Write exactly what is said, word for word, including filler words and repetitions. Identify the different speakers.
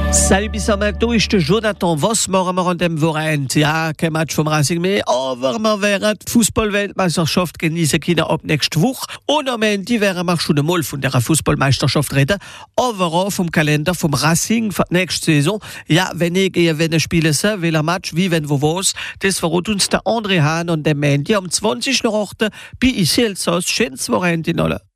Speaker 1: Salut Bismarck, du ist der Jonathan Voss, morgen an dem Wochenende. Ja, kein Match vom Racing mehr, aber wir werden die Fußball-Weltmeisterschaft genießen können ab nächste Woche. Und am Ende werden wir schon einmal von der Fußballmeisterschaft reden, aber auch vom Kalender vom Racing für die nächste Saison. Ja, wenn ich gehe, wenn ich spiele, welcher Match, wie, wenn, wo, was, das verrät uns der André Hahn und der Mandy am zwanzigsten achten bei Iselsos. Schönes Wochenende in alle.